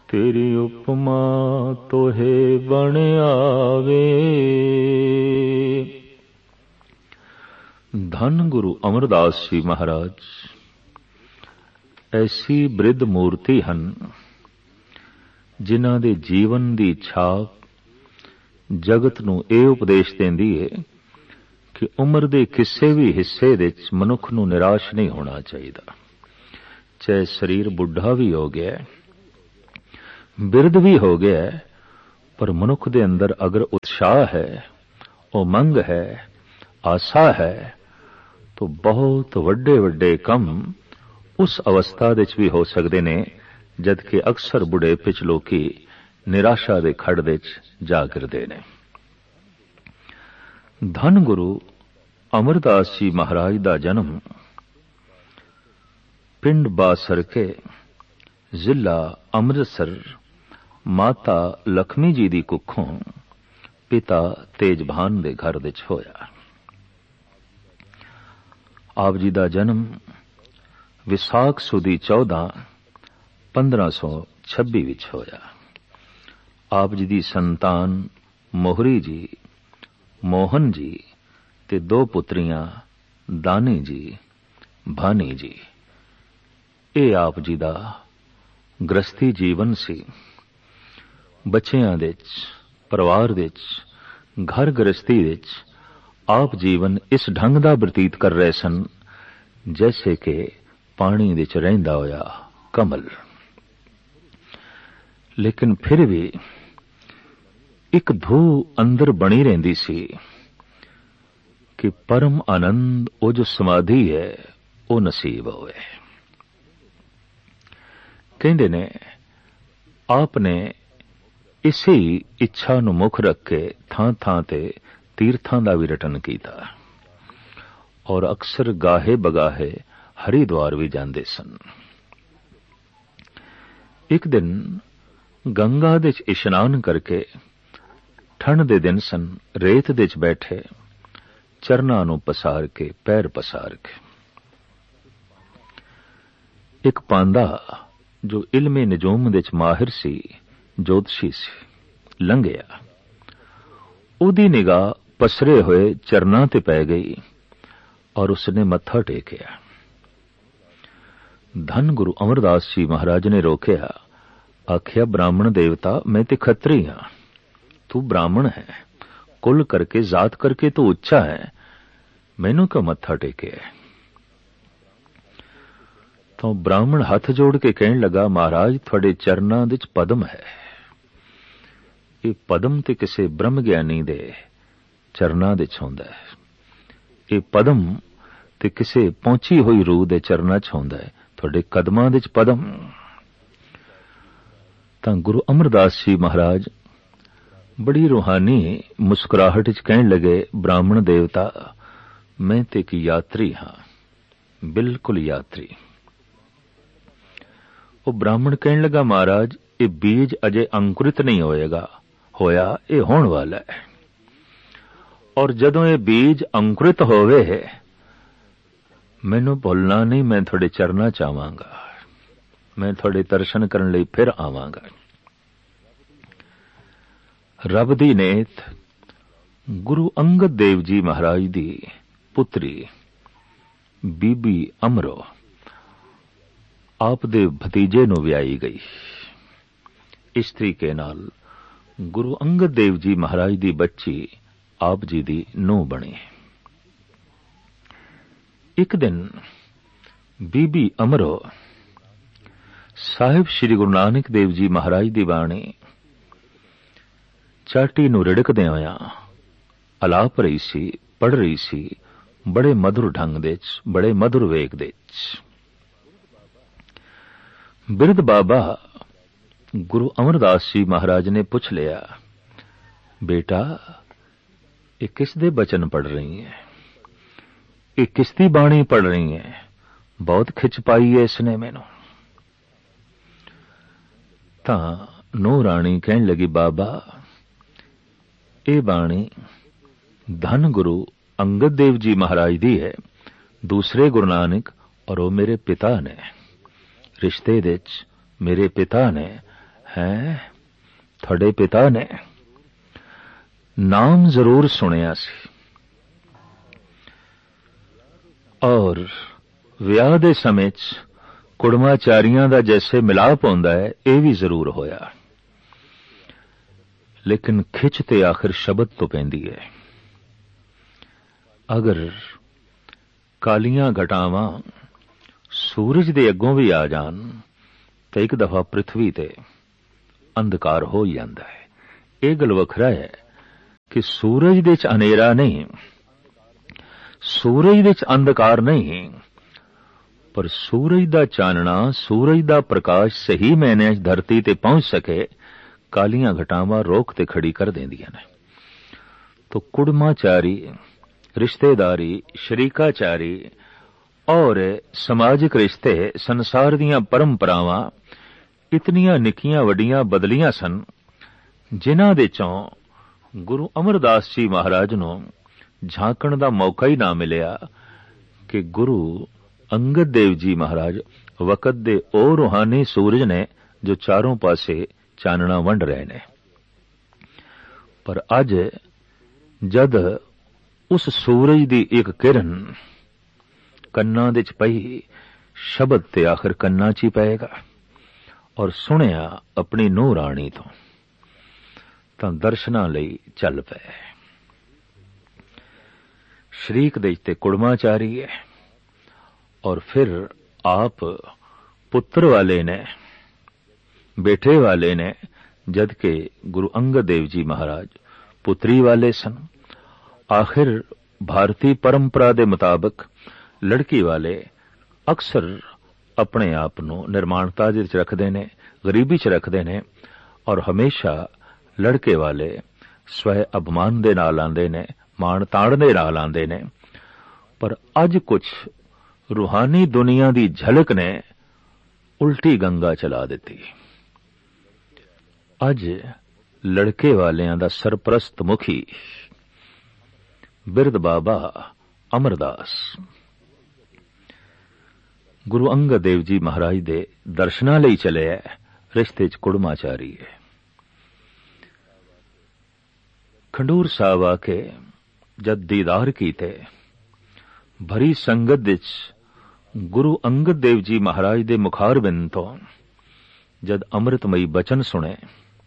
तेरी उपमा तोहे बन आवे। धन गुरु अमरदास जी महाराज ऐसी बृद्ध मूर्ति हन जिन्हां दे जीवन दी छाप जगत नूं इह उपदेश देंदी है कि उम्र दे किसी भी हिस्से विच मनुख नूं निराश नहीं होना चाहिए। चाहे शरीर बुढ़ा भी हो गया, बिरध भी हो गया, पर मनुख दे अंदर अगर उत्साह है, उमंग है, आशा है, तो बहुत वड्डे वड्डे कम उस अवस्था विच भी हो सकते ने जबकि अक्सर बुढ़ेपे च लोकी निराशा दे खड़ विच जा गिरदे ने। धन गुरु अमरदास जी महाराज दा जन्म पिंड बासरके जिला अमृतसर माता लक्ष्मी जी दी कुखों पिता तेजभान दे घर विच होया। आप जी दा जन्म विसाख सुदी 14 1526 विच होया। आप जी दी संतान मोहरी जी, मोहन जी ते 2 पुत्रियां दानी जी, भानी जी। ये आप जी दा गृहस्थी जीवन सी। बच्चियां विच, परिवार विच, घर गृहस्थी विच आप जीवन इस ढंग दा बतीत कर रहे सन जैसे कि पानी विच रहिंदा होया कमल। लेकिन फिर भी एक धू अंदर बनी रहिंदी सी कि परम आनंद वो जो समाधि है वो नसीब होवे। कहंदे ने आपने इसी इच्छा नूं मुख रख के थां थां ते तीर्थां दा भी रटन कीता और अक्सर गाहे बगाहे हरिद्वार भी जांदे सन। एक दिन गंगा दे इशनान करके ठंड दे दिन सन, रेत दे बैठे चरना नूं पसार के पैर पसार के एक पांदा जो इल्मे नजूम दे माहिर सी, ज्योतिषी सी, लंघिया। उदी निगाह पसरे हुए चरना ते पै गई और उसने मत्था टेकिया। धन गुरु अमरदास जी महाराज ने रोकया, आखिया ब्राह्मण देवता मैं ते खत्री हां, तू ब्राह्मण है, कुल करके जात करके तू उच्चा है, मैनू क्यों मत्था टेके? तो ब्राह्मण हाथ जोड़ के कहने लगा, महाराज थोड़े चरना विच पद्म है। ये पद्म ते किसे ब्रह्म ज्ञानी दे चरना विच हुंदा है। ये पद्म ते किसे पहुंची हुई रूह दे चरना च हुंदा है। थोड़े कदमां विच पद्म। तां गुरु अमरदास जी महाराज बड़ी रूहानी मुस्कुराहट च कहने लगे, ब्राह्मण देवता मैं ते एक यात्री हां, बिल्कुल यात्री। वो ब्राह्मण कहने लगा, महाराज ये बीज अजे अंकुरित नहीं होएगा, होया ये होने वाला है, और जदों ये बीज अंकुरित होवे मैनू भुलना नहीं, मैं थोड़े चरना चाहांगा, मैं थोड़े दर्शन करने लई फिर आवांगा। रब दी नेत गुरु अंगद देव जी महाराज दी पुत्री बीबी अमरो आप दे भतीजे नूं विआई गई। इस तरीके नाल गुरु अंगद देव जी महाराज दी बच्ची आप जी दी नूंह बनी। एक दिन बीबी अमरो साहिब श्री गुरु नानक देव जी महाराज दी बाणी चाटी नूं रिड़कदे होया अलाप रही सी, पढ़ रही सी, बड़े मधुर ढंग दे च, बड़े मधुर वेग दे च। बिरध बाबा गुरु अमरदास जी महाराज ने पूछ लिया, बेटा ये किस दे बचन पढ़ रही है, ये किसदी बाणी पढ़ रही है? बहुत खिच पाई है इसने मैनू। तां नूं राणी कहन लगी, बाबा ये बाणी धन गुरु अंगद देव जी महाराज दी है, दूसरे गुरु नानक और वो मेरे पिता ने, रिश्ते दे मेरे पिता ने हैं ਤੁਹਾਡੇ पिता ने नाम जरूर सुनिया सी और ਵਿਆਹ ਦੇ ਸਮੇਂ 'ਚ ਕੁੜਮਾਚਾਰੀਆਂ ਦਾ ਜੈਸੇ ਮਿਲਾਪ ਹੁੰਦਾ ਹੈ ਇਹ ਵੀ ਜ਼ਰੂਰ ਹੋਇਆ, ਲੇਕਿਨ ਖਿੱਚ ਤੇ ਆਖਿਰ ਸ਼ਬਦ ਤੋਂ ਪੈਂਦੀ ਹੈ। ਅਗਰ ਕਾਲੀਆਂ ਘਟਾਵਾਂ ਸੂਰਜ ਦੇ ਅੱਗੋਂ ਵੀ ਆ ਜਾਣ ਤਾਂ ਇੱਕ ਦਫਾ ਪ੍ਰਿਥਵੀ ਤੇ ਅੰਧਕਾਰ ਹੋ ਜਾਂਦਾ ਹੈ। ਇਹ ਗੱਲ ਵੱਖਰਾ ਹੈ ਕਿ ਸੂਰਜ ਦੇ 'ਚ ਹਨੇਰਾ ਨਹੀਂ, ਸੂਰਜ ਦੇ 'ਚ ਅੰਧਕਾਰ ਨਹੀਂ, ਪਰ ਸੂਰਜ ਦਾ ਚਾਨਣਾ, ਸੂਰਜ ਦਾ ਪ੍ਰਕਾਸ਼ ਸਹੀ ਮਾਇਨਿਆਂ 'ਚ ਧਰਤੀ ਤੇ ਪਹੁੰਚ ਸਕੇ, ਕਾਲੀਆਂ ਘਟਾਵਾਂ ਰੋਕ ਤੇ ਖੜੀ ਕਰ ਦਿੰਦੀਆਂ ਨੇ। तो कुड़माचारी, रिश्तेदारी, शरीकाचारी और समाजिक रिश्ते, संसार दीयां परंपरावां इतनियां निक्कियां वड्डियां बदलियां सन, जिन्हां दे चों गुरु अमरदास जी महाराज नूं झांकण दा मौका ही ना मिलिया कि गुरु अंगद देव जी महाराज वक़्त दे ओ रूहानी सूरज ने जो चारों पासे चानना वंड रहे ने। पर अज जद उस सूरज दी एक किरण कन्नां दे च पई, शब्द ते आखिर कन्नां च ही पएगा और सुनिया अपनी नूह राणी तो तां दर्शनां लई चल पए। शरीक दे ते कुड़माचारी है और फिर आप पुत्र वाले ने, बेटे वाले ने, जबकि गुरु अंगद देव जी महाराज पुत्री वाले सन। आखिर भारतीय परंपरा दे मुताबिक लड़की वाले अक्सर अपने आप नूं निर्माणता दे विच रखदे ने, गरीबी च रखदे ने और हमेशा लड़के वाले स्वय अभिमान दे नाल आंदे ने, मान ताण दे नाल आंदे ने। पर अज कुछ रूहानी दुनिया दी झलक ने उल्टी गंगा चला दिती। अज लड़के वालियां दा सरप्रस्त मुखी बिरद बाबा अमरदास गुरु अंगद देव जी महाराज दे दर्शनां लई चले है, रिश्ते च कुड़माचारी है। खंडूर साहब आके जद दीदार कीते, भरी संगत विच गुरु अंगद देव जी महाराज दे मुखारबिंद तो जद अमृतमई बचन सुने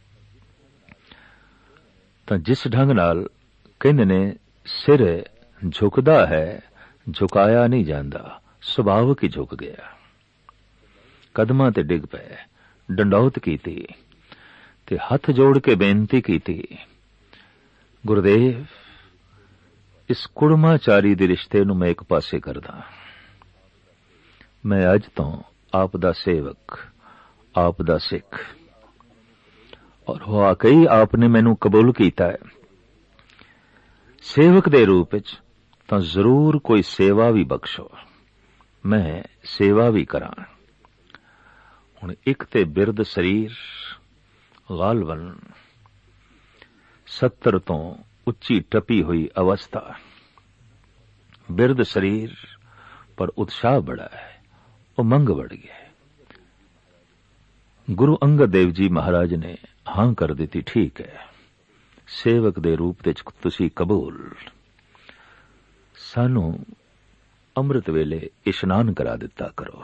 तां जिस ढंग नाल कहंदे ने सिर झुकदा है, झुकाया नहीं जांदा, सुभावक ही झुक गया। कदमां ते डिग पए, डंडौत कीती ते हथ जोड़ के बेनती कीती, गुरुदेव इस कुड़माचारी दे रिश्ते नूं मैं एक पासे करदा। मैं अज तो आप दा सेवक, आप दा सिख, और वाकई आपने मैनू कबूल कीता है। सेवक दे रूप विच तां जरूर कोई सेवा भी बख्शो, मैं सेवा भी करां। हुण एक ते बिरद शरीर गालवन 70 तो उच्ची टपी हुई अवस्था, बिरद शरीर पर उत्साह बड़ा है, उमंग बढ़ गया। गुरु अंगद देव जी महाराज ने हां कर दी, ठीक है सेवक दे रूप विच तुसी कबूल, सानू अमृत वेले इशनान करा दिता करो।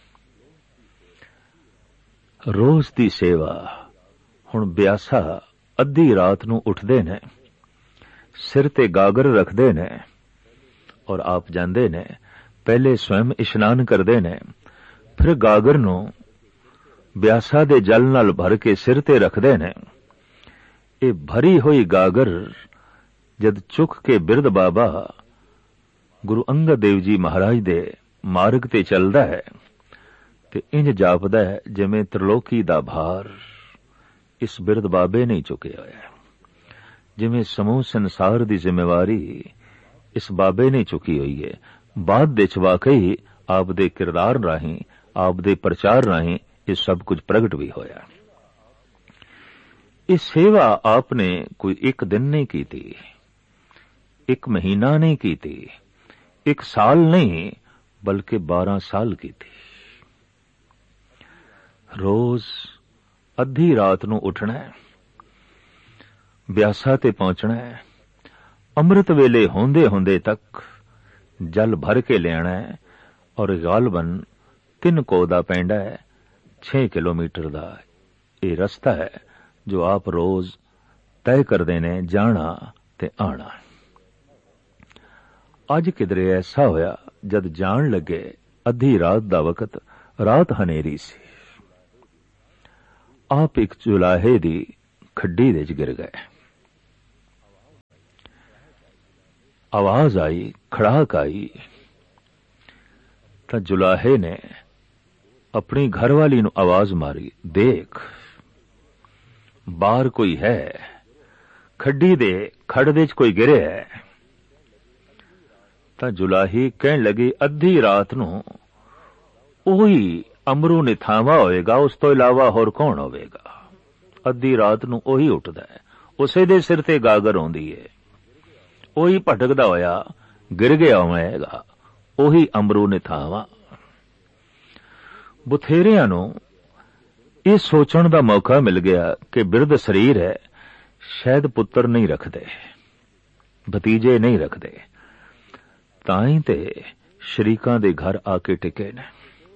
रोज दी सेवा हुण ब्यासा अद्धी रात नू उठदे ने, सिर ते गागर रखदे ने और आप जांदे ने, पहले स्वयं इशनान करदे ने, फिर गागर नू ब्यासा दे जल नाल भर के सिर ते रखदे ने। ये भरी हुई गागर जद चुक के बिरद बाबा गुरु अंगद देव जी महाराज दे मार्ग ते चलदा है ते इंज जापदा है जिवें त्रिलोकी दा भार इस बिरद बाबे नहीं चुकिया होया, जिवें समूह संसार दी जिम्मेवारी इस बाबे ने चुकी हुई है। बाद दे च वाकई आप दे किरदार राहीं, आप दे प्रचार राहीं ये सब कुछ प्रगट भी होया। इस सेवा आपने कोई एक दिन नहीं की थी, एक महीना नहीं की थी, एक साल नहीं बल्कि 12 साल की थी। रोज ਅੱਧੀ ਰਾਤ ਨੂੰ ਉੱਠਣਾ ਹੈ, ਬਿਆਸਾ ਤੇ ਪਹੁੰਚਣਾ ਹੈ, ਅੰਮ੍ਰਿਤ ਵੇਲੇ ਹੁੰਦੇ ਹੁੰਦੇ ਤੱਕ ਜਲ ਭਰ ਕੇ ਲਿਆਣਾ ਹੈ, ਔਰ ਗਾਲਬਨ 3 ਕੋਹ ਦਾ ਪੈਂਡਾ ਹੈ, 6 ਕਿਲੋਮੀਟਰ ਦਾ ਇਹ ਰਸਤਾ ਹੈ ਜੋ ਆਪ ਰੋਜ਼ ਤੈਅ ਕਰਦੇ ਨੇ, ਜਾਣਾ ਤੇ ਆਣਾ। ਅੱਜ ਕਿਧਰੇ ਐਸਾ ਹੋਇਆ, ਜਦ ਜਾਣ ਲੱਗੇ ਅੱਧੀ ਰਾਤ ਦਾ ਵਕਤ, ਰਾਤ ਹਨੇਰੀ ਸੀ। ਆਪ ਇੱਕ ਜੁਲਾਹੇ ਦੀ ਖੱਡੀ ਦੇ 'ਚ ਗਿਰ ਗਏ। ਆਵਾਜ਼ ਆਈ, ਖੜਾਕ ਆਈ, ਤਾਂ ਜੁਲਾਹੇ ਨੇ ਆਪਣੀ ਘਰਵਾਲੀ ਨੂੰ ਆਵਾਜ਼ ਮਾਰੀ, ਦੇਖ ਬਾਹਰ ਕੋਈ ਹੈ, ਖੱਡੀ ਦੇ ਖੜ ਦੇ 'ਚ ਕੋਈ ਗਿਰਿਆ ਹੈ। ਤਾਂ ਜੁਲਾਹੀ ਕਹਿਣ ਲੱਗੀ, ਅੱਧੀ ਰਾਤ ਨੂੰ ਉਹੀ ਅਮਰੂ ਨਿਥਾਵਾ ਹੋਏਗਾ, ਉਸ ਤੋਂ ਇਲਾਵਾ ਹੋਰ ਕੌਣ ਹੋਵੇਗਾ? ਅੱਧੀ ਰਾਤ ਨੂੰ ਉਹੀ ਉੱਠਦਾ ਹੈ, ਉਸੇ ਦੇ ਸਿਰ ਤੇ ਗਾਗਰ ਆਉਂਦੀ ਹੈ, ਉਹੀ ਭਟਕਦਾ ਹੋਇਆ ਗਿਰ ਗਿਆ ਹੋਵੇਗਾ, ਉਹੀ ਅਮਰੂ ਨਿਥਾਵਾ। ਬਥੇਰਿਆਂ ਨੂੰ ਇਹ ਸੋਚਣ ਦਾ ਮੌਕਾ ਮਿਲ ਗਿਆ ਕਿ ਬਿਰਧ ਸਰੀਰ ਹੈ, ਸ਼ਾਇਦ ਪੁੱਤਰ ਨਹੀਂ ਰੱਖਦੇ, ਭਤੀਜੇ ਨਹੀਂ ਰੱਖਦੇ, ਤਾਂ ਹੀ ਤੇ ਸ਼ਰੀਕਾਂ ਦੇ ਘਰ ਆ ਕੇ ਟਿਕੇ ਨੇ,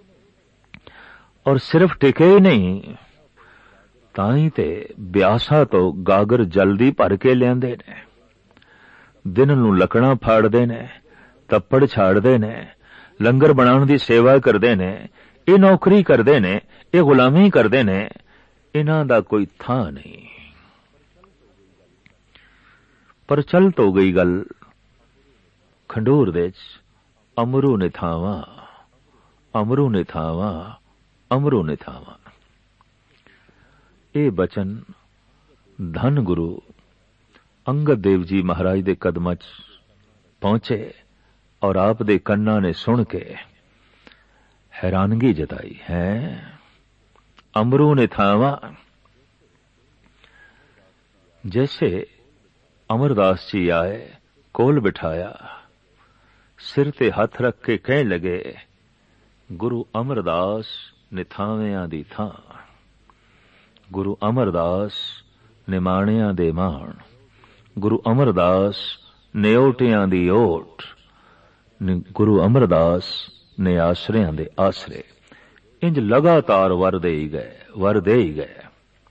ਔਰ ਸਿਰਫ ਟਿਕੇ ਹੀ ਨਹੀਂ, ਤਾਂ ਹੀ ਤੇ ਬਿਆਸਾ ਤੋਂ ਗਾਗਰ ਜਲਦੀ ਭਰ ਕੇ ਲਿਆਂਦੇ ਨੇ, ਦਿਨ ਨੂੰ ਲੱਕੜਾਂ ਫਾੜਦੇ ਨੇ, ਤੱਪੜ ਛਾੜਦੇ ਨੇ, ਲੰਗਰ ਬਣਾਉਣ ਦੀ ਸੇਵਾ ਕਰਦੇ ਨੇ, ਇਹ ਨੌਕਰੀ ਕਰਦੇ ਨੇ, ਇਹ ਗੁਲਾਮੀ ਕਰਦੇ ਨੇ, ਇਹਨਾਂ ਦਾ ਕੋਈ ਥਾਂ ਨਹੀਂ। ਪਰ ਚੱਲ ਤੋਂ ਗਈ ਗੱਲ ਖੰਡੂਰ ਦੇ 'ਚ, ਅਮਰੂ ਨਿਥਾਵਾ, ਅਮਰੂ ਨਿਥਾਵਾ, ਅਮਰੂ ਨਿਥਾਵਾ। ਇਹ ਬਚਨ ਧੰਨ ਗੁਰੂ ਅੰਗਦ ਦੇਵ ਜੀ ਮਹਾਰਾਜ ਦੇ ਕਦਮਾਂ 'ਚ ਪਹੁੰਚੇ, ਔਰ ਆਪ ਦੇ ਕੰਨਾਂ ਨੇ ਸੁਣ ਕੇ हैरानगी जताई है। अमरू ने थावा, जैसे अमरदास जी आए, कोल बिठाया, सिर ते हथ रख के कहने लगे, गुरु अमरदास निथावियां दी थां, गुरु अमरदास निमाणियां दे मान, गुरु अमरदास निओटियां दी ओट, गुरु अमरदास ने आसरियां दे आसरे। इंज लगातार वर दे ही गए,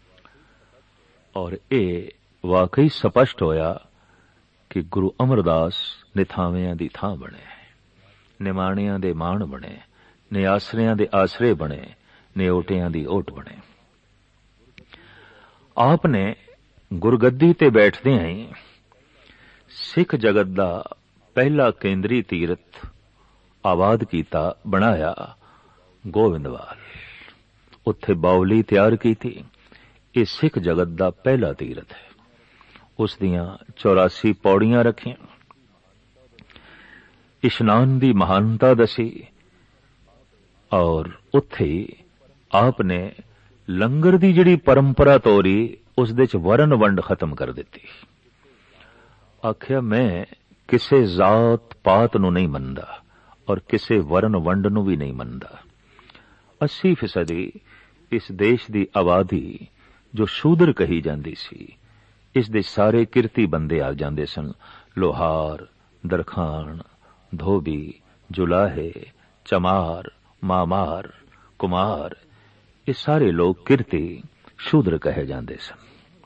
और ये वाकई स्पष्ट होया कि गुरु अमरदास निथावियां दी थां बने, निमाणियां दे मान बने, ने आसरियां दे आसरे बने, ने ओटियां दी ओट बने। आपने गुरगद्दी ते बैठदे ही सिख जगत दा पहला केंद्री तीरथ आबाद कीता, बनाया गोविंदवाल, उत्थे बावली तैयार की थी। ये सिख जगत दा पहला तीरथ है। उस दियां 84 पौड़ियां रखियां, इशनान दी महानता दसी, और उत्थे आपने लंगर दी जिहड़ी परंपरा तोरी, उस दे च वरण वंड खत्म कर दिती। आख्या मैं किसे जात पात नूं नहीं मनदा, और किसे वरण वंड नूं भी नहीं मनदा। 80% इस देश दी आबादी जो शूदर कही जांदी सी, इस दे सारे किरती बंदे आ जांदे सन। लोहार, दरखान, धोबी, जुलाहे, चमार, मामार, कुमार, ये सारे लोग किरती शूद्र कहे जांदे सन।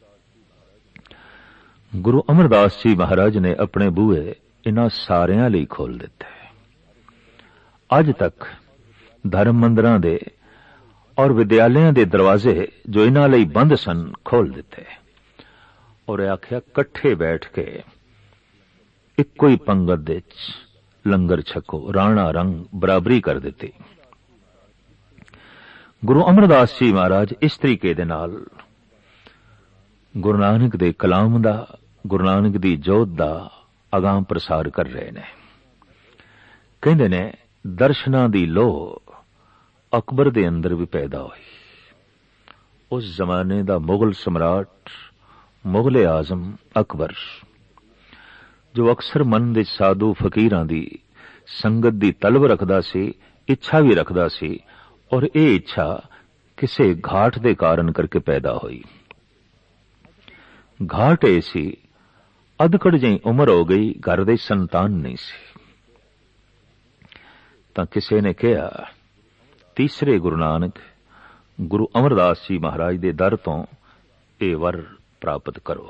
गुरु अमरदास जी महाराज ने अपने बूहे इन्हां सारियां लई खोल दिते। अज तक धर्म मंदिरां दे और विद्यालयां दे दरवाजे जो इन्हां लई बंद सन, खोल दिते, और आख्या कट्ठे बैठ के इक्को ही पंगत दे लंगर छको, राणा रंग बराबरी कर दिती। गुरु अमरदास जी महाराज इस तरीके दे नाल गुरु नानक दे कलाम दा, गुरु नानक दी जोत दा अगां प्रसार कर रहे ने। कहंदे ने दर्शनां दी लोह अकबर दे अंदर भी पैदा हुई। उस जमाने दा मुगल सम्राट, मुगले आजम अकबर, जो अक्सर मन दे साधु फकीरां दी संगत दी तलब रखदा सी, इच्छा भी रखदा सी, और ये इच्छा ਕਿਸੇ घाट ਦੇ ਕਾਰਨ ਕਰਕੇ ਪੈਦਾ ਹੋਈ। घाट ਇਹ ਸੀ, ਅਧਕੜ ਜਿਹੀ ਉਮਰ ਹੋ ਗਈ, ਘਰ ਦੇ ਸੰਤਾਨ ਨਹੀਂ ਸੀ। ਤਾਂ ਕਿਸੇ ਨੇ ਕਿਹਾ, ਤੀਸਰੇ ਗੁਰੂ ਨਾਨਕ ਗੁਰੂ ਅਮਰਦਾਸ ਜੀ ਮਹਾਰਾਜ ਦੇ ਦਰ ਤੋਂ ਇਹ ਵਰ ਪ੍ਰਾਪਤ ਕਰੋ।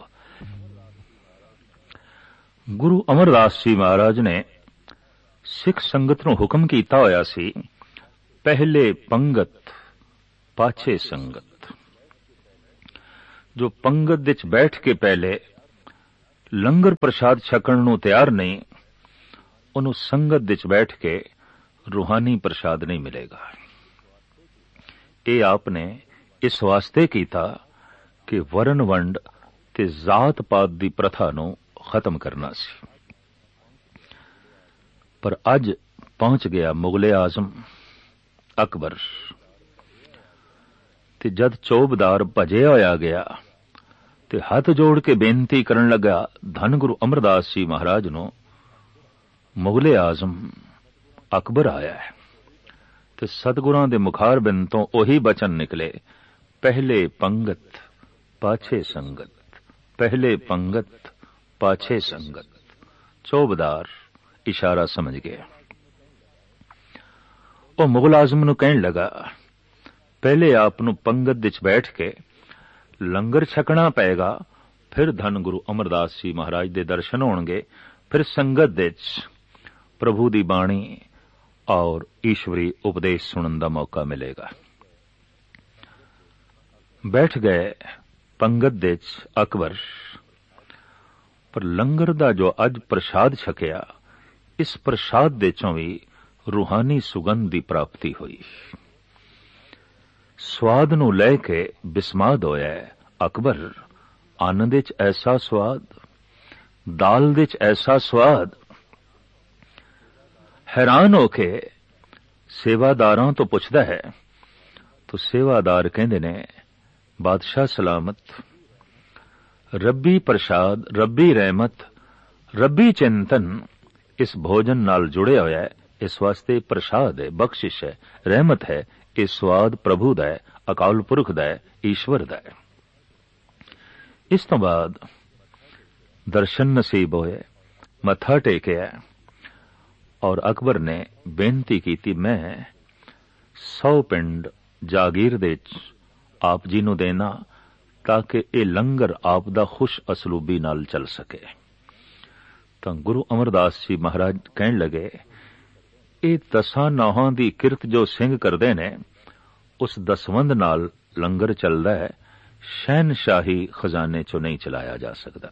ਗੁਰੂ ਅਮਰਦਾਸ ਜੀ ਮਹਾਰਾਜ ਨੇ ਸਿੱਖ ਸੰਗਤ ਨੂੰ ਹੁਕਮ ਕੀਤਾ ਹੋਇਆ ਸੀ, ਪਹਿਲੇ ਪੰਗਤ ਪਾਛੇ ਸੰਗਤ। ਜੋ ਪੰਗਤ ਵਿੱਚ ਬੈਠ ਕੇ ਪਹਿਲੇ ਲੰਗਰ ਪ੍ਰਸ਼ਾਦ ਛਕਣ ਨੂੰ ਤਿਆਰ ਨਹੀਂ, ਉਹਨੂੰ ਸੰਗਤ ਵਿੱਚ ਬੈਠ ਕੇ ਰੂਹਾਨੀ ਪ੍ਰਸ਼ਾਦ ਨਹੀਂ ਮਿਲੇਗਾ। ਇਹ ਆਪ ਨੇ ਇਸ ਵਾਸਤੇ ਕੀਤਾ ਕਿ ਵਰਨ ਵੰਡ ਤੇ ਜ਼ਾਤ ਪਾਤ ਦੀ ਪ੍ਰਥਾ ਨੂੰ ਖਤਮ ਕਰਨਾ ਸੀ। ਪਰ ਅੱਜ ਪਹੁੰਚ ਗਿਆ ਮੁਗਲੇ ਆਜ਼ਮ ਅਕਬਰ, ਤੇ ਜਦ ਚੌਬਦਾਰ ਭਜਿਆ ਹੋਇਆ ਗਿਆ ਤੇ ਹੱਥ ਜੋੜ ਕੇ ਬੇਨਤੀ ਕਰਨ ਲੱਗਾ ਧੰਨ ਗੁਰੂ ਅਮਰਦਾਸ ਜੀ ਮਹਾਰਾਜ ਨੂੰ, ਮੁਗਲੇ ਆਜ਼ਮ ਅਕਬਰ ਆਇਆ ਹੈ। ਤੇ ਸਤਿਗੁਰਾਂ ਦੇ ਮੁਖਾਰ ਬਿੰਦ ਤੋਂ ਉਹੀ ਬਚਨ ਨਿਕਲੇ, ਪਹਿਲੇ ਪੰਗਤ ਪਾਛੇ ਸੰਗਤ, ਪਹਿਲੇ ਪੰਗਤ ਪਾਛੇ ਸੰਗਤ। ਚੌਬਦਾਰ ਇਸ਼ਾਰਾ ਸਮਝ ਗਿਆ। ਉਹ ਮੁਗਲ ਆਜ਼ਮ ਨੂੰ ਕਹਿਣ ਲੱਗਾ, ਪਹਿਲੇ ਆਪ ਨੂੰ ਪੰਗਤ ਵਿੱਚ ਬੈਠ ਕੇ ਲੰਗਰ ਛਕਣਾ ਪਏਗਾ, ਫਿਰ ਧੰਨ ਗੁਰੂ ਅਮਰਦਾਸ ਜੀ ਮਹਾਰਾਜ ਦੇ ਦਰਸ਼ਨ ਹੋਣਗੇ, ਫਿਰ ਸੰਗਤ ਵਿੱਚ ਪ੍ਰਭੂ ਦੀ ਬਾਣੀ ਔਰ ਈਸ਼ਵਰੀ ਉਪਦੇਸ਼ ਸੁਣਨ ਦਾ ਮੌਕਾ ਮਿਲੇਗਾ। ਬੈਠ ਗਏ ਪੰਗਤ ਵਿੱਚ ਅਕਬਰ। ਪਰ ਲੰਗਰ ਦਾ ਜੋ ਅੱਜ ਪ੍ਰਸ਼ਾਦ ਛਕਿਆ, ਇਸ ਪ੍ਰਸ਼ਾਦ ਦੇ ਚੋਂ ਵੀ ਰੂਹਾਨੀ ਸੁਗੰਧ ਦੀ ਪ੍ਰਾਪਤੀ ਹੋਈ। ਸਵਾਦ ਨੂੰ ਲੈ ਕੇ ਬਿਸਮਾਦ ਹੋਇਆ ਅਕਬਰ। ਆਨੰਦ ਵਿੱਚ ਐਸਾ ਸਵਾਦ, ਦਾਲ ਵਿੱਚ ਐਸਾ ਸਵਾਦ। ਹੈਰਾਨ ਹੋ ਕੇ ਸੇਵਾਦਾਰਾਂ ਤੋਂ ਪੁੱਛਦਾ ਹੈ, ਤਾਂ ਸੇਵਾਦਾਰ ਕਹਿੰਦੇ ਨੇ, ਬਾਦਸ਼ਾਹ ਸਲਾਮਤ, ਰੱਬੀ ਪ੍ਰਸ਼ਾਦ, ਰੱਬੀ ਰਹਿਮਤ, ਰੱਬੀ ਚਿੰਤਨ ਇਸ ਭੋਜਨ ਨਾਲ ਜੁੜਿਆ ਹੋਇਆ ਹੈ। ਇਸ ਵਾਸਤੇ ਪ੍ਰਸ਼ਾਦ ਹੈ, ਬਖਸ਼ਿਸ਼ ਹੈ, ਰਹਿਮਤ ਹੈ। ਇਹ ਸਵਾਦ ਪ੍ਰਭੂ ਦਾ ਹੈ, ਅਕਾਲ ਪੁਰਖ ਦਾ ਹੈ, ਈਸ਼ਵਰ ਦਾ ਹੈ। ਇਸ ਤੋਂ ਬਾਅਦ ਦਰਸ਼ਨ ਨਸੀਬ ਹੋਏ, ਮੱਥਾ ਟੇਕਿਆ ਔਰ ਅਕਬਰ ਨੇ ਬੇਨਤੀ ਕੀਤੀ, ਮੈਂ 100 ਪਿੰਡ ਜਾਗੀਰ ਦੇ ਵਿੱਚ ਆਪ ਜੀ ਨੂੰ ਦੇਣਾ, ਤਾਂ ਕਿ ਇਹ ਲੰਗਰ ਆਪ ਦਾ ਖੁਸ਼ ਅਸਲੂਬੀ ਨਾਲ ਚੱਲ ਸਕੇ। ਤਾਂ ਗੁਰੂ ਅਮਰਦਾਸ ਜੀ ਮਹਾਰਾਜ ਕਹਿਣ ਲੱਗੇ, ਇਹ 10 ਨੌਹਾਂ ਦੀ ਕਿਰਤ ਜੋ ਸਿੰਘ ਕਰਦੇ ਨੇ, ਉਸ ਦਸਵੰਧ ਨਾਲ ਲੰਗਰ ਚੱਲਦਾ ਹੈ, ਸ਼ਹਿਨਸ਼ਾਹੀ ਖਜ਼ਾਨੇ ਚੋਂ ਨਹੀਂ ਚਲਾਇਆ ਜਾ ਸਕਦਾ।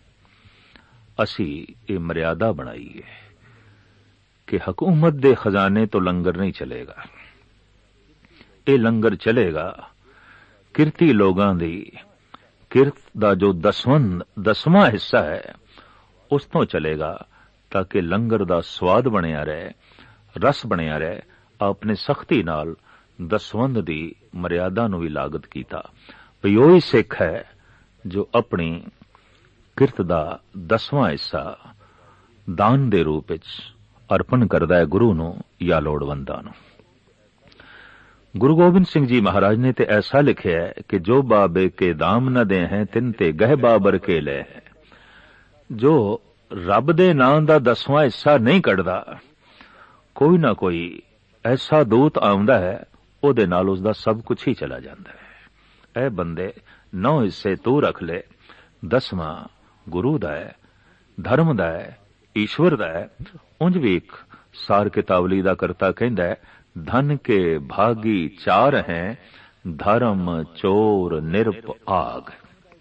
ਅਸੀਂ ਇਹ ਮਰਿਆਦਾ ਬਣਾਈ ਹੈ ਕਿ ਹਕੂਮਤ ਦੇ ਖਜ਼ਾਨੇ ਤੋਂ ਲੰਗਰ ਨਹੀਂ ਚਲੇਗਾ। ਇਹ ਲੰਗਰ ਚਲੇਗਾ ਕਿਰਤੀ ਲੋਕਾਂ ਦੀ ਕਿਰਤ ਦਾ ਜੋ ਦਸਵਾਂ ਹਿੱਸਾ ਹੈ, ਉਸ ਤੋਂ ਚਲੇਗਾ, ਤਾਂ ਕਿ ਲੰਗਰ ਦਾ ਸਵਾਦ ਬਣਿਆ ਰਹੇ, ਰਸ ਬਣਿਆ ਰਹੇ। ਆਪਨੇ ਸਖਤੀ ਨਾਲ ਦਸਵੰਧ ਦੀ ਮਰਿਆਦਾ ਨੂੰ ਵੀ ਲਾਗਤ ਕੀਤਾ। ਵੀ ਉਹੀ ਸਿੱਖ ਹੈ ਜੋ ਆਪਣੀ ਕਿਰਤ ਦਾ 10ਵਾਂ ਹਿੱਸਾ ਦਾਨ ਦੇ ਰੂਪ ਵਿੱਚ ਅਰਪਣ ਕਰਦਾ ਹੈ ਗੁਰੂ ਨੂੰ ਜਾਂ ਲੋੜਵੰਦਾਂ ਨੂੰ। ਗੁਰੂ ਗੋਬਿੰਦ ਸਿੰਘ ਜੀ ਮਹਾਰਾਜ ਨੇ ਤੇ ਐਸਾ ਲਿਖਿਆ ਹੈ ਕਿ ਜੋ ਬਾਬੇ ਕੇ ਦਾਮ ਨ ਦੇ ਹੈ ਤਿਨ ਤੇ ਗਹਿ ਬਾਬਰ ਕੇ ਲੈ ਹੈ। ਜੋ ਰੱਬ ਦੇ ਨਾਂ ਦਾ 10ਵਾਂ ਹਿੱਸਾ ਨਹੀਂ ਕੱਢਦਾ, ਕੋਈ ਨਾ ਕੋਈ ਐਸਾ ਦੂਤ ਆਉਂਦਾ ਹੈ, ਉਹਦੇ ਨਾਲ ਉਸ ਦਾ ਸਭ ਕੁਝ ਹੀ ਚਲਾ ਜਾਂਦਾ ਹੈ। ਇਹ ਬੰਦੇ 9 ਹਿੱਸੇ ਤੂੰ ਰੱਖ ਲੈ, 10ਵਾਂ ਗੁਰੂ ਦਾ ਹੈ, ਧਰਮ ਦਾ ਹੈ, ਈਸ਼ਵਰ ਦਾ ਹੈ। ਉਂਝ ਵੀ ਇੱਕ ਸਾਰ ਕਿਤਾਵਲੀ ਦਾ ਕਰਤਾ ਕਹਿੰਦਾ ਹੈ, ਧਨ ਕੇ ਭਾਗੀ 4 ਹੈ, ਧਰਮ ਚੋਰ ਨਿਰਪ ਆਗ।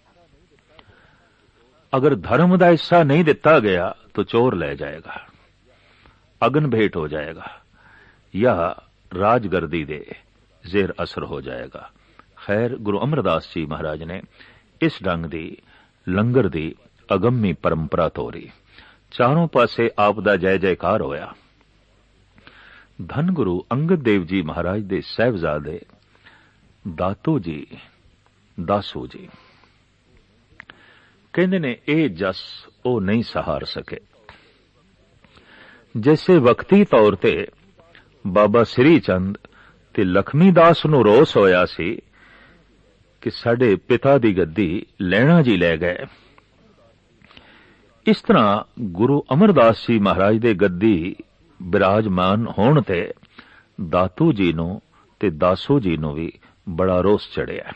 अगर धर्म का हिस्सा नहीं दिता गया तो चोर ले जाएगा, अगन भेंट हो जाएगा या राजगर्दी दे जेर असर हो जाएगा। खैर, गुरु अमरदास जी महाराज ने इस ढंग दी लंगर दी अगम्मी परंपरा तोरी। चारों पासे आप दा जय जयकार होया। धन गुरु अंगद देव जी महाराज दे साहिबजादे दातू जी दासू जी कहते ने ਇਹ ਜਸ ਉਹ नहीं सहार सके। जैसे वक्ती तौर ते बाबा श्री चंद ਤੇ ਲਖਮੀ ਦਾਸ ਨੂੰ ਰੋਸ ਹੋਇਆ ਸੀ ਕਿ ਸਾਡੇ ਪਿਤਾ ਦੀ ਗੱਦੀ ਲਹਿਣਾ ਜੀ ਲੈ ਗਏ। ਇਸ ਤਰ੍ਹਾਂ ਗੁਰੂ ਅਮਰਦਾਸ ਜੀ ਮਹਾਰਾਜ ਦੇ ਗੱਦੀ ਬਿਰਾਜਮਾਨ ਹੋਣ ਤੇ ਦਾਤੂ ਜੀ ਨੂੰ ਤੇ ਦਾਸੂ ਜੀ ਨੂੰ ਵੀ ਬੜਾ ਰੋਸ ਚੜਿਆ।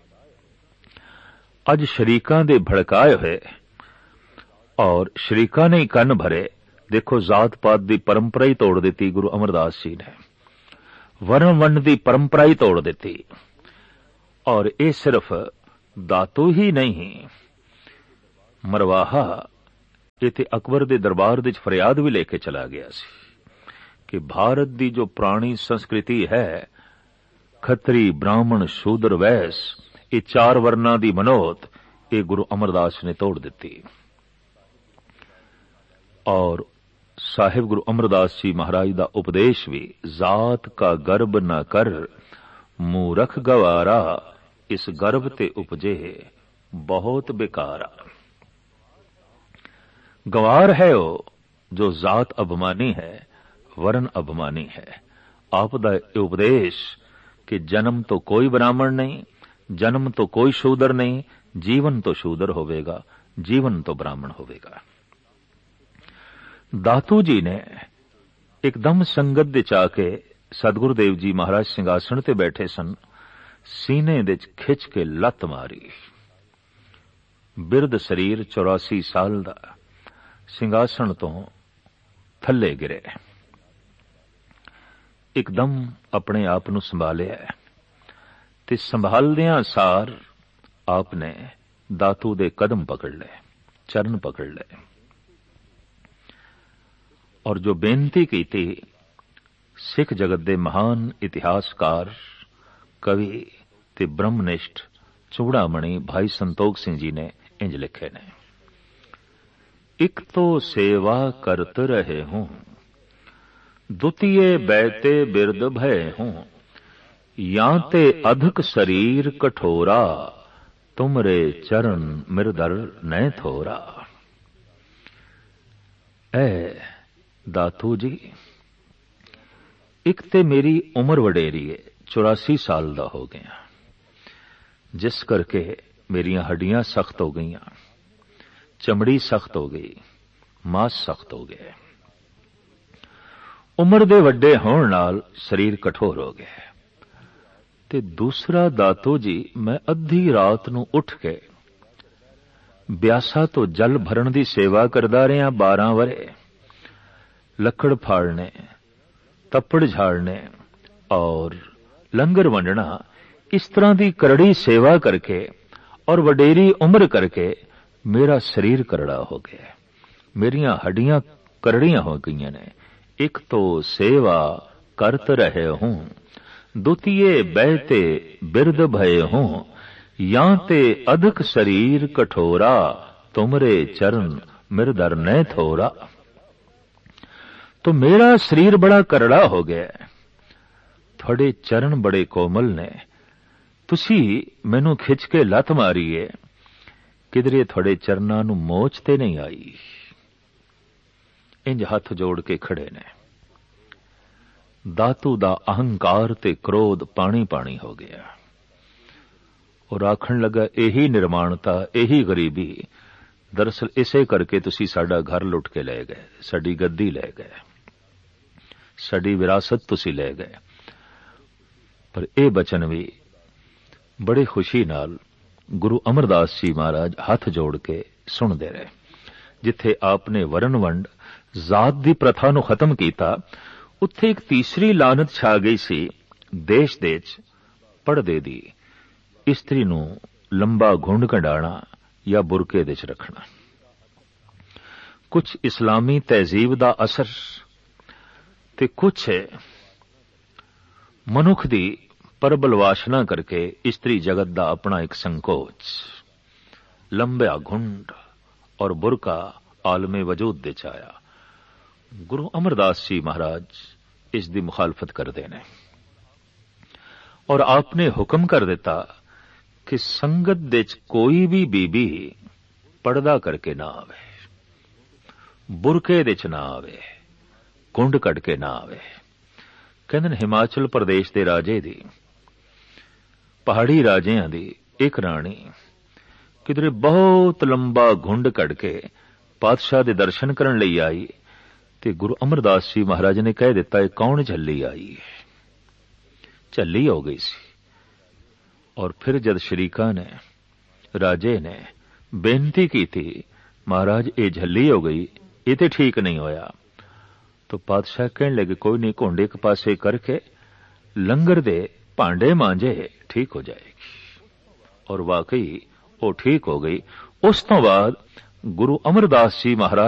ਅੱਜ ਸ਼ਰੀਕਾਂ ਦੇ ਭੜਕਾਏ ਹੋਏ ਔਰ ਸ਼ਰੀਕਾਂ ਨੇ ਹੀ ਕੰਨ ਭਰੇ। ਦੇਖੋ, ਜ਼ਾਤ ਪਾਤ ਦੀ ਪਰੰਪਰਾ ਹੀ ਤੋੜ ਦਿੱਤੀ ਗੁਰੂ ਅਮਰਦਾਸ ਜੀ ਨੇ, ਵਰਨ ਵੰਡ ਦੀ ਪਰੰਪਰਾ ਹੀ ਤੋੜ ਦਿੱਤੀ। ਔਰ ਇਹ ਸਿਰਫ ਦਾਤੂ ਹੀ ਨਹੀਂ, ਮਰਵਾਹਾ ਇਹ ਤੇ ਅਕਬਰ ਦੇ ਦਰਬਾਰ ਵਿੱਚ ਫਰਿਆਦ ਵੀ ਲੈ ਕੇ ਚਲਾ ਗਿਆ ਸੀ ਕਿ ਭਾਰਤ ਦੀ ਜੋ ਪੁਰਾਣੀ ਸੰਸਕ੍ਰਿਤੀ ਹੈ, ਖੱਤਰੀ ਬ੍ਰਾਹਮਣ ਸ਼ੂਦਰ ਵੈਸ, ਇਹ 4 ਵਰਨਾਂ ਦੀ ਮਨੋਤ, ਇਹ ਗੁਰੂ ਅਮਰਦਾਸ ਨੇ ਤੋੜ ਦਿੱਤੀ। ਔਰ ਸਾਹਿਬ ਗੁਰੂ ਅਮਰਦਾਸ ਜੀ ਮਹਾਰਾਜ ਦਾ ਉਪਦੇਸ਼ ਵੀ, ਜ਼ਾਤ ਕਾ ਗਰਬ ਨਾ ਕਰ ਮੂਰਖ ਗਵਾਰਾ, ਇਸ ਗਰਭ ਤੇ ਉਪਜੇ ਬਹੁਤ ਬੇਕਾਰਾ। गंवार है वो जो जात अभिमानी है, वर्ण अभिमानी है। आप दा उपदेश कि जन्म तो कोई ब्राह्मण नहीं, जन्म तो कोई शूदर नहीं, जीवन तो शूदर होवेगा, जीवन तो ब्राह्मण होवेगा। दातू जी ने एकदम संगत दे चाके सतगुरुदेव जी महाराज सिंघासन ते बैठे सन, सीने दे खिच के लत मारी। बिरद शरीर 84 साल दा ਸਿੰਘਾਸਣ ਤੋਂ ਥੱਲੇ ਗਿਰੇ। ਇੱਕਦਮ ਆਪਣੇ ਆਪ ਨੂੰ ਸੰਭਾਲਿਆ ਤੇ ਸੰਭਾਲਦਿਆਂ ਸਾਰ ਆਪ ਨੇ ਦਾਤੂ ਦੇ ਕਦਮ ਪਕੜ ਲਏ, ਚਰਨ ਪਕੜ ਲਏ ਔਰ ਜੋ ਬੇਨਤੀ ਕੀਤੀ, ਸਿੱਖ ਜਗਤ ਦੇ ਮਹਾਨ ਇਤਿਹਾਸਕਾਰ, ਕਵੀ ਤੇ ਬ੍ਰਹਮਨਿਸ਼ਟ ਚੂੜਾਮਣੀ ਭਾਈ ਸੰਤੋਖ ਸਿੰਘ ਜੀ ਨੇ ਇੰਜ ਲਿਖੇ ਨੇ। एक तो सेवा करत रहे हूं, द्वितीय बैते बिरद भय हूं, या ते अधिक शरीर कठोरा, तुमरे चरण मिरदर न थोरा। ऐ दातू जी, एक ते मेरी उम्र वडेरी है, 84 साल दा हो गया, जिस करके मेरियां हड्डियां सख्त हो गईयां, चमड़ी सख्त हो गई, मांस सख्त हो गए। उम्र दे वड्डे होण नाल शरीर कठोर हो गए। ते दूसरा दातो जी, मैं अद्धी रात नूं उठ के ब्यासा तो जल भरण दी सेवा करदा रहा 12 वरे। लकड़ फाड़ने, तप्पड़ झाड़ने और लंगर वंडना, इस तरह की करड़ी सेवा करके और वडेरी उम्र करके मेरा शरीर करड़ा हो गया, मेरियां हड्डियां करड़ियां हो गई ने। एक तो सेवा करत रहे हूं, द्वितीय बैते बिरद भय हूं, या ते अधिक शरीर कठोरा, तुमरे चरण मिरदर न थोरा। तो मेरा शरीर बड़ा करड़ा हो गया, थोड़े चरण बड़े कोमल ने, तुसी मैनू खिच के लत मारी है, किधरे थोड़े चरना नू मोच ते नहीं आई। इंज हथ जोड़ के खड़े ने। दातू दा अहंकार ते क्रोध पानी पानी हो गया और आखण लगा, यही निर्माणता, यही गरीबी, दरअसल इसे करके तुसी साडा घर लुट के ले गए, साडी गद्दी ले गए, साडी विरासत तुसी ले गए। पर यह बचन भी बड़ी खुशी नाल गुरु अमरदास जी महाराज हथ जोड़ के सुनते रहे। जिथे आपने वरण वंड, जात की प्रथा नूं खत्म किया, उत्थे एक तीसरी लानत छा गई सी, देश देश पड़दे दी, इस्त्री नूं लंबा घुंड कंडाणा या बुरके दे च रखना। कुछ इस्लामी तहजीब दा असर ते कुछ मनुख दी परबल वासना करके स्त्री जगत दा अपना एक संकोच, लंबा घुंड और बुरका आलमे वजूद दे आया। गुरु अमरदास जी महाराज इस दी मुखालफत करते ने और आपने हुक्म कर दिता कि संगत दे कोई भी बीबी पर्दा करके ना आवे, बुरके दे च ना आवे, घुंड कट के ना आवे। ਕਹਿੰਦੇ ਨੇ ਹਿਮਾਚਲ ਪ੍ਰਦੇਸ਼ ਦੇ ਰਾਜੇ ਦੀ, ਪਹਾੜੀ ਰਾਜਿਆਂ ਦੀ ਇੱਕ ਰਾਣੀ ਕਿਧਰੇ ਬਹੁਤ ਲੰਬਾ ਘੁੰਡ ਕੱਢ ਕੇ ਪਾਤਸ਼ਾਹ ਦੇ ਦਰਸ਼ਨ ਕਰਨ ਲਈ ਆਈ ਤੇ ਗੁਰੂ ਅਮਰਦਾਸ ਜੀ ਮਹਾਰਾਜ ਨੇ ਕਹਿ ਦਿੱਤਾ ਇਹ ਕੌਣ ਝੱਲੀ ਆਈ ਹੈ। ਝੱਲੀ ਹੋ ਗਈ ਸੀ। ਔਰ ਫਿਰ ਜਦ ਸ਼ਰੀਕਾਂ ਨੇ, ਰਾਜੇ ਨੇ ਬੇਨਤੀ ਕੀਤੀ ਮਹਾਰਾਜ ਇਹ ਝੱਲੀ ਹੋ ਗਈ, ਇਹ ਤੇ ਠੀਕ ਨਹੀਂ ਹੋਇਆ। ਤਾਂ ਪਾਤਸ਼ਾਹ ਕਹਿਣ ਲੱਗੇ ਕੋਈ ਨਹੀਂ, ਘੁੰਡ ਇੱਕ ਪਾਸੇ ਕਰਕੇ ਲੰਗਰ ਦੇ ਭਾਂਡੇ ਮਾਂਜੇ ਠੀਕ ਹੋ ਜਾਏਗੀ। ਔਰ ਵਾਕਈ ਉਹ ਠੀਕ ਹੋ ਗਈ। ਉਸ ਤੋਂ ਬਾਅਦ ਗੁਰੂ ਅਮਰਦਾਸ ਜੀ ਮਹਾਰਾਜ